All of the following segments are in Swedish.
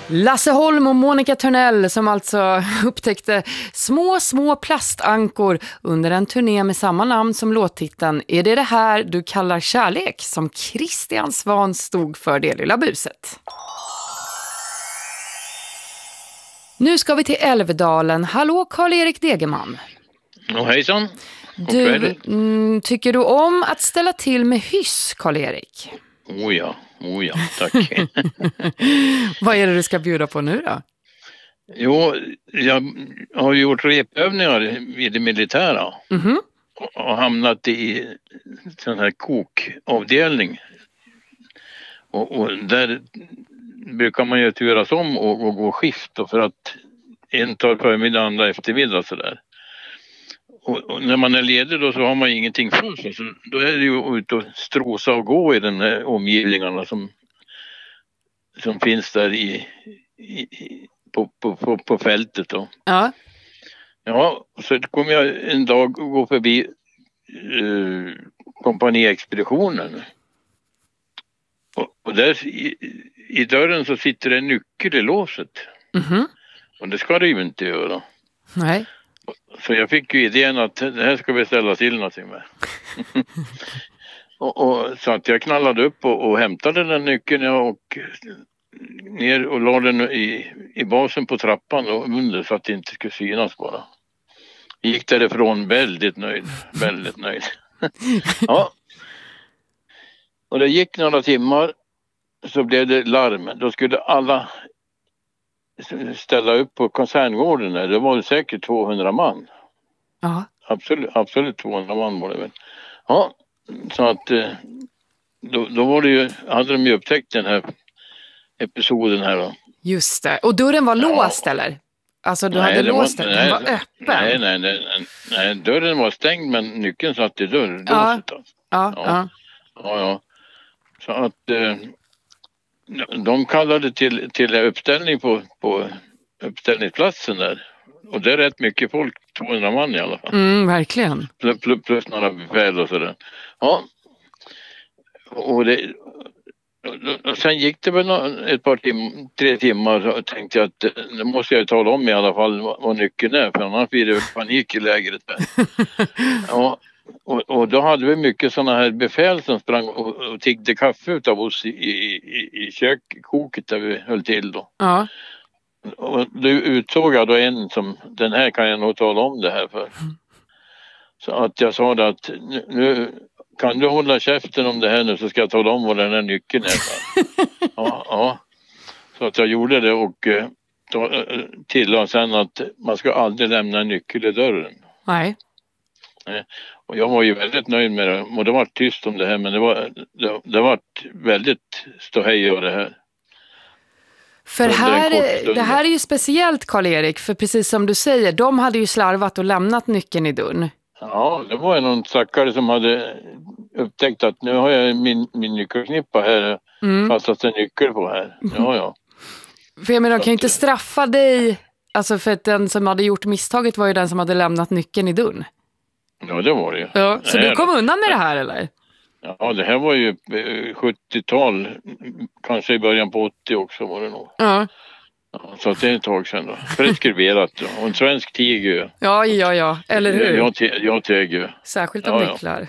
Lasse Holm och Monica Törnell som alltså upptäckte små plastankor under en turné med samma namn som låttiteln Är det här du kallar kärlek som Christian Svahn stod för det lilla buset. Nu ska vi till Älvdalen. Hallå Karl-Erik Degerman. Hejsan. Du, tycker du om att ställa till med hyss, Karl-Erik? Oh ja, tack. Vad är det du ska bjuda på nu då? Jo, jag har gjort repövningar vid det militära. Mm-hmm. Och hamnat i sån här kokavdelning. Och där brukar man ju turas om och gå skift då, för att en tar förmiddag, andra eftermiddag sådär. Och när man är ledig då så har man ingenting för sig. Så då är det ju ut och strosa och gå i den här omgivningarna som finns där på fältet då. Ja. Ja, så kom jag en dag och gå förbi kompaniexpeditionen. Och där i dörren så sitter det en nyckel i låset. Mm-hmm. Och det ska det ju inte göra. Nej. Så jag fick ju idén att det här ska vi ställa till någonting med. och så att jag knallade upp och hämtade den nyckeln och ner och la den i basen på trappan och under så att det inte skulle synas bara. Gick därifrån väldigt nöjd. Ja. Och det gick några timmar så blev det larm. Då skulle alla ställa upp på koncerngården där. Det var säkert 200 man. Ja. Absolut 200 man var det väl. Ja, så att då var det ju, hade de ju upptäckt den här episoden här då. Just det. Och dörren var låst eller? Alltså du hade låst den, den var öppen. Nej, dörren var stängd men nyckeln satt i dörren. Ja. Så att de kallade till uppställning på uppställningsplatsen där. Och det är rätt mycket folk, 200 man i alla fall. Verkligen. Plus några befäl och sådär. Ja. Och sen gick det väl ett par 3 timmar och tänkte jag att nu måste jag tala om i alla fall vad nyckeln är, för annars blir det panik i lägret där. Ja. Och då hade vi mycket sådana här befäl som sprang och tiggde kaffe utav oss i kökkoket där vi höll till då. Ja. Och då utsåg jag då en som, den här kan jag nog tala om det här för. Så att jag sa det att nu kan du hålla käften om det här nu så ska jag tala om vad den här nyckeln är. Ja. Så att jag gjorde det och tillade sen att man ska aldrig lämna en nyckel i dörren. Nej. Och jag var ju väldigt nöjd med det. Och det var tyst om det här, men det var väldigt ståhej av det här. För det här är ju speciellt, Karl-Erik, för precis som du säger, de hade ju slarvat och lämnat nyckeln i dörren. Ja, det var någon stackare som hade upptäckt att nu har jag min nyckelknippa här, fast en nyckel på här. Ja. För jag menar, de kan ju inte straffa dig, alltså för att den som hade gjort misstaget var ju den som hade lämnat nyckeln i dörren. Ja, det var det ju. Ja, så du kom undan med det här, eller? Ja, det här var ju 70-tal, kanske i början på 80 också var det nog. Ja. Så att det är ett tag sedan då. Preskriberat då. Och en svensk tiger. Ja, eller hur? Jag tiger. Särskilt om nycklar.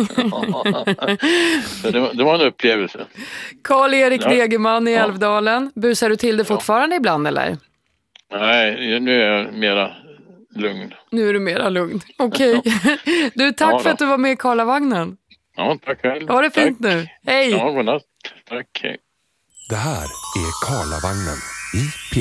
Det var en upplevelse. Karl-Erik Degerman i Älvdalen. Busar du till det fortfarande ibland, eller? Nej, nu är jag mera lugn. Nu är du mera lugn. Okej. Du, tack för att du var med i Karlavagnen. Ja, tack själv. Ha det fint nu. Hej. Ja, godnatt. Tack, hej. Det här är Karlavagnen i P1.